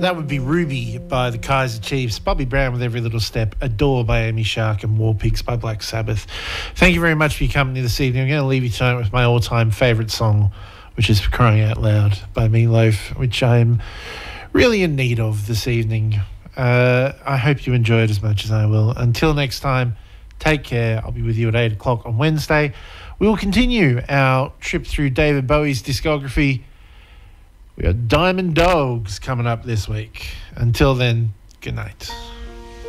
that would be Ruby by the Kaiser Chiefs, Bobby Brown with Every Little Step, Adore by Amy Shark, and War Pigs by Black Sabbath. Thank you very much for your company this evening. I'm going to leave you tonight with my all-time favourite song, which is Crying Out Loud by Meatloaf, which I'm really in need of this evening. I hope you enjoy it as much as I will. Until next time, take care. I'll be with you at 8 o'clock on Wednesday. We will continue our trip through David Bowie's discography. We got Diamond Dogs coming up this week. Until then, good night.